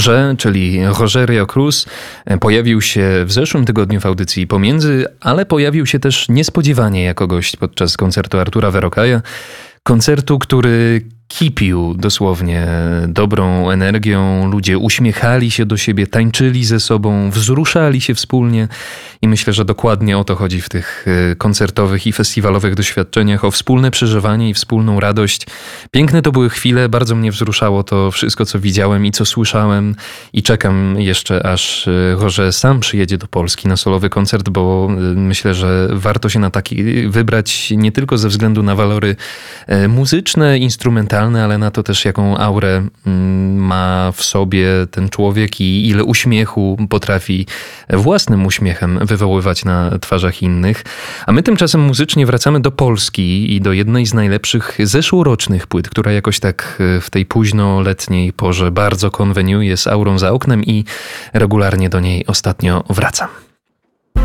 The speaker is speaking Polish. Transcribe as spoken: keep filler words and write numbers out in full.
Roger, czyli Rogerio Cruz, pojawił się w zeszłym tygodniu w audycji Pomiędzy, ale pojawił się też niespodziewanie jako gość podczas koncertu Artura Verocaya. Koncertu, który kipił dosłownie dobrą energią. Ludzie uśmiechali się do siebie, tańczyli ze sobą, wzruszali się wspólnie i myślę, że dokładnie o to chodzi w tych koncertowych i festiwalowych doświadczeniach, o wspólne przeżywanie i wspólną radość. Piękne to były chwile, bardzo mnie wzruszało to wszystko, co widziałem i co słyszałem i czekam jeszcze, aż Roger sam przyjedzie do Polski na solowy koncert, bo myślę, że warto się na taki wybrać nie tylko ze względu na walory muzyczne, instrumentalne, ale na to też, jaką aurę ma w sobie ten człowiek i ile uśmiechu potrafi własnym uśmiechem wywoływać na twarzach innych. A my tymczasem muzycznie wracamy do Polski i do jednej z najlepszych zeszłorocznych płyt, która jakoś tak w tej późno-letniej porze bardzo konweniuje z aurą za oknem i regularnie do niej ostatnio wracam.